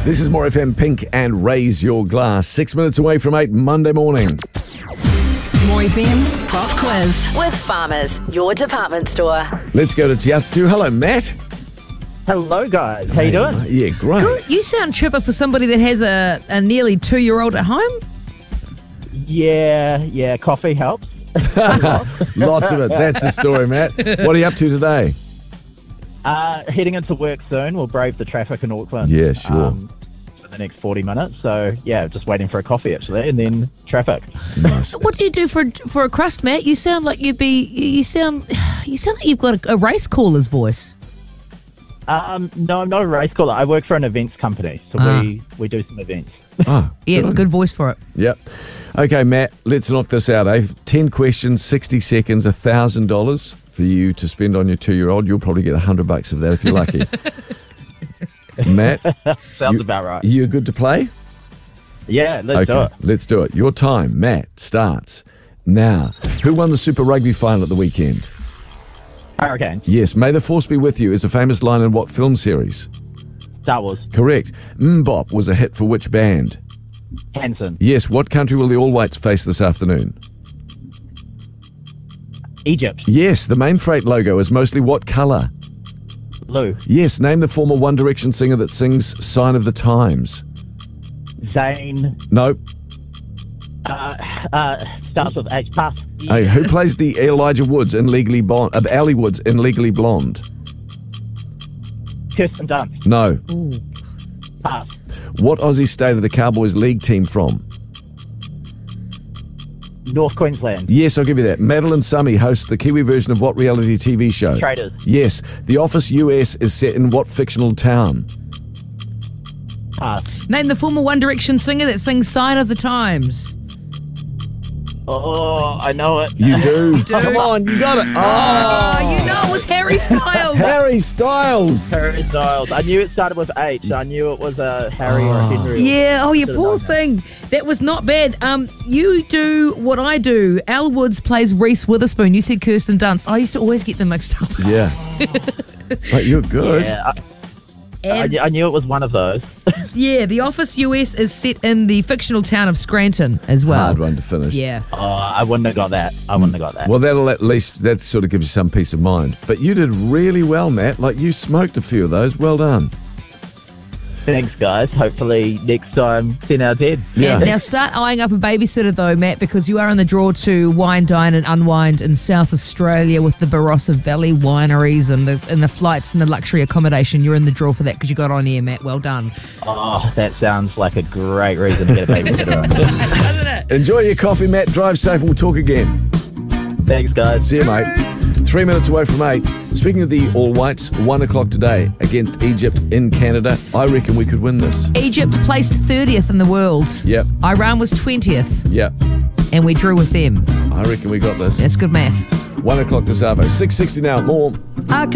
This is More FM, Pink and Raise Your Glass. 6 minutes away from 8 Monday morning. More FM's Pop Quiz with Farmers, your department store. Let's go to Te Atatu. Hello, Matt. Hello, guys. How you doing? Yeah, great. Good. You sound chipper for somebody that has a nearly 2-year-old at home. Yeah, coffee helps. Lots of it. That's the story, Matt. What are you up to today? Heading into work soon. We'll brave the traffic in Auckland. Yeah, sure. For the next 40 minutes. So, yeah, just waiting for a coffee, actually, and then traffic. Nice. What do you do for a crust, Matt? You sound like you sound like you've got a race caller's voice. No, I'm not a race caller. I work for an events company, so we do some events. Oh, Yeah, on good you. voice for it. Yep. Okay, Matt, let's knock this out, eh? 10 questions, 60 seconds, $1,000 for you to spend on your 2-year-old. You'll probably get $100 of that if you're lucky. Matt, Sounds about right. you good to play? Yeah, let's do it. Let's do it. Your time, Matt, starts now. Who won the Super Rugby final at the weekend? Hurricanes. Yes, May the Force be with you is a famous line in what film series? Star Wars. Correct. Mbop was a hit for which band? Hanson. Yes, what country will the All Whites face this afternoon? Egypt. Yes, the main freight logo is mostly what colour? Blue. Yes, name the former One Direction singer that sings Sign of the Times. Zayn. Nope. Starts with H. Pass. Hey, who plays the Elijah Woods in Legally Blonde? Ally Woods in Legally Blonde? Kirsten Dunst. No. Pass. What Aussie state are the Cowboys League team from? North Queensland. Yes, I'll give you that. Madeline Summy hosts the Kiwi version of what reality TV show? Traders. Yes. The Office US is set in what fictional town? Pass. Name the former One Direction singer that sings Sign of the Times. Oh, I know it. You do? do? Come on, you got it. Oh, you know it was Harry Styles. Harry Styles. Harry Styles. I knew it started with H. So I knew it was a Harry or a Henry. Yeah, oh, you Should've poor known that. thing. That was not bad. You do what I do. Al Woods plays Reese Witherspoon. You said Kirsten Dunst. I used to always get them mixed up. Yeah. But you're good. Yeah, And I knew it was one of those. yeah, The Office US is set in the fictional town of Scranton as well. Hard one to finish. Yeah. Oh, I wouldn't have got that. Well, that'll at least, that sort of gives you some peace of mind. But you did really well, Matt. Like, you smoked a few of those. Well done. Thanks, guys. Hopefully next time 10 out of 10. Yeah. Now start eyeing up a babysitter though, Matt, because you are in the draw to wine, dine and unwind in South Australia with the Barossa Valley wineries and the flights and the luxury accommodation. You're in the draw for that because you got on air, Matt. Well done. Oh, that sounds like a great reason to get a babysitter. Enjoy your coffee, Matt. Drive safe and we'll talk again. Thanks, guys. See you, mate. 3 minutes away from 8. Speaking of the All Whites, 1 o'clock today against Egypt in Canada. I reckon we could win this. Egypt placed 30th in the world. Yep. Iran was 20th, Yep. and we drew with them. I reckon we got this. That's good math. 1 o'clock this Arvo. 6:60 now. More.